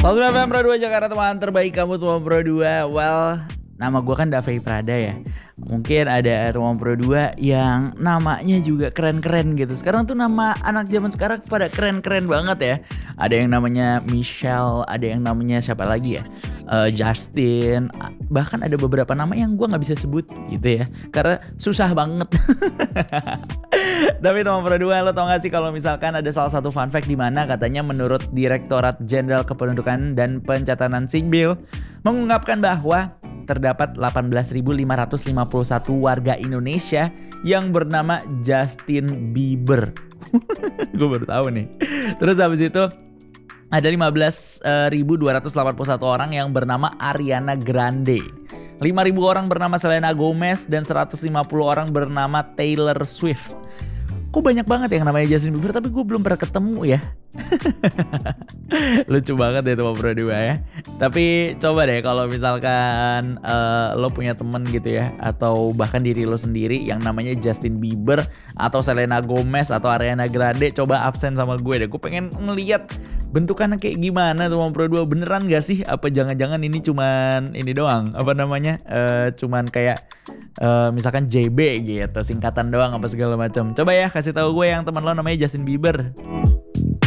109 FM Pro 2 Jakarta, teman terbaik kamu teman Pro 2. Well, nama gue kan Davey Prada ya. Mungkin ada teman Pro 2 yang namanya juga keren-keren gitu. Sekarang tuh nama anak zaman sekarang pada keren-keren banget ya. Ada yang namanya Michelle, ada yang namanya siapa lagi ya, Justin. Bahkan ada beberapa nama yang gue gak bisa sebut gitu ya, karena susah banget. Tapi teman Pro 2, lo tau gak sih kalau misalkan ada salah satu fun fact di mana katanya menurut Direktorat Jenderal Kependudukan dan Pencatatan Sipil mengungkapkan bahwa terdapat 18.551 warga Indonesia yang bernama Justin Bieber. Gue baru tahu nih. Terus habis itu ada 15.281 orang yang bernama Ariana Grande. 5.000 orang bernama Selena Gomez dan 150 orang bernama Taylor Swift. Kok banyak banget yang namanya Justin Bieber tapi gue belum pernah ketemu ya. Lucu banget ya teman Pro 2 ya. Tapi coba deh kalau misalkan lo punya temen gitu ya, atau bahkan diri lo sendiri yang namanya Justin Bieber atau Selena Gomez atau Ariana Grande, coba absen sama gue deh. Gue pengen ngeliat bentukannya kayak gimana teman Pro 2. Beneran gak sih? Apa jangan-jangan ini cuman ini doang? Apa namanya? Cuman kayak misalkan JB gitu, singkatan doang apa segala macam. Coba ya kasih tahu gue yang teman lo namanya Justin Bieber.